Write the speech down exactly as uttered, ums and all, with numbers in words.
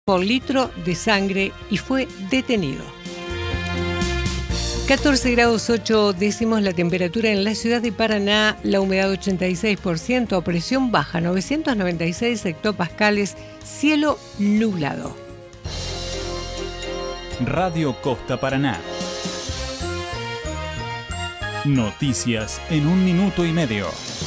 por litro de sangre y fue detenido. catorce grados ocho décimos la temperatura en la ciudad de Paraná, la humedad ochenta y seis por ciento, presión baja novecientos noventa y seis hectopascales, cielo nublado. Radio Costa Paraná. Noticias en un minuto y medio.